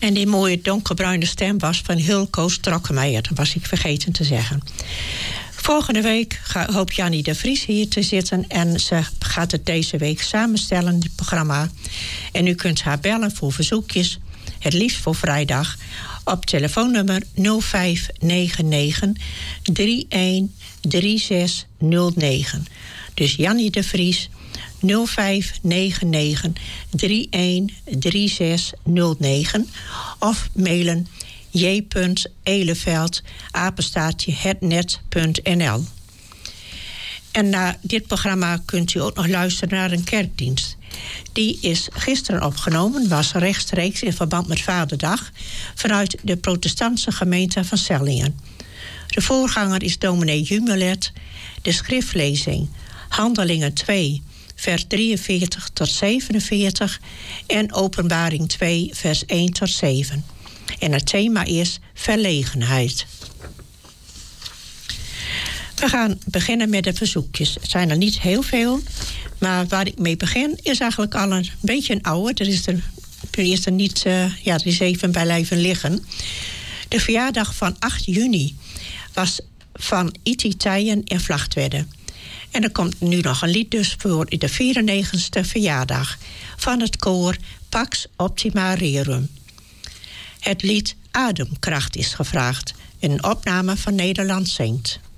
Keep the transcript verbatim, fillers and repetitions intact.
En die mooie donkerbruine stem was van Hilco Strokkenmeijer. Dat was ik vergeten te zeggen. Volgende week hoopt Jannie de Vries hier te zitten. En ze gaat het deze week samenstellen, het programma. En u kunt haar bellen voor verzoekjes. Het liefst voor vrijdag. Op telefoonnummer nul vijf negen negen drie een drie zes nul negen. Dus Jannie de Vries nul vijf negen negen drie een drie zes nul negen. Of mailen j.eleveld apenstaartje hetnet punt n l. En na dit programma kunt u ook nog luisteren naar een kerkdienst. Die is gisteren opgenomen, was rechtstreeks in verband met Vaderdag, vanuit de protestantse gemeente van Sellingen. De voorganger is dominee Jumelet. De schriftlezing Handelingen twee, vers drieënveertig tot zevenenveertig en Openbaring twee, vers één tot zeven. En het thema is verlegenheid. We gaan beginnen met de verzoekjes. Het zijn er niet heel veel, maar waar ik mee begin is eigenlijk al een beetje een oude. Er is er, er, is er niet, uh, ja, er is even bij blijven liggen. De verjaardag van acht juni was van Iti Tijen in Vlachtwedde. En er komt nu nog een lied dus voor de vierennegentigste verjaardag van het koor Pax Optima Rerum. Het lied Ademkracht is gevraagd, een opname van Nederland Zingt.